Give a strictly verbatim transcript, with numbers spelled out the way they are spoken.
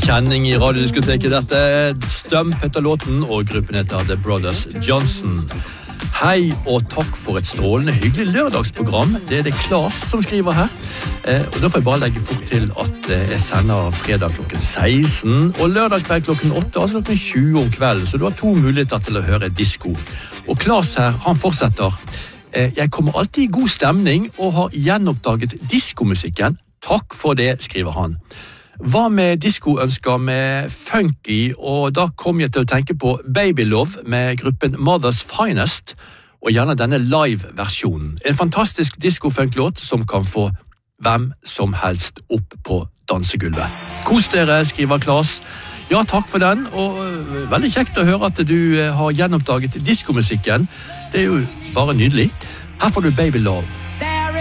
kjenning i radiodiskoteket. Dette er Stump heter låten, og gruppen heter The Brothers Johnson. Hei og takk for et strålende hyggelig lørdagsprogram. Det er det Klas som skriver her. Eh, og da får jeg bare legge fort til at eh, jeg sender fredag klokken seksten, og lørdag kveld klokken åtte, altså klokken tjue om kvelden, så du har to muligheter til å høre disco. Og Klas her, han fortsetter. Eh, jeg kommer alltid i god stemning og har gjenoppdaget diskomusikken. Takk for det, skriver han. Hva med diskoønsker med funky, og da kom jeg til å tenke på Baby Love med gruppen Mother's Finest, og gjerne denne live-versjonen. En fantastisk disco-funk-låt som kan få hvem som helst opp på dansegulvet. Kos dere, skriver Klas. Ja, takk for den, og veldig kjekt å høre at du har gjenoppdaget diskomusikken. Det er jo bare nydelig. Her får du Baby Love.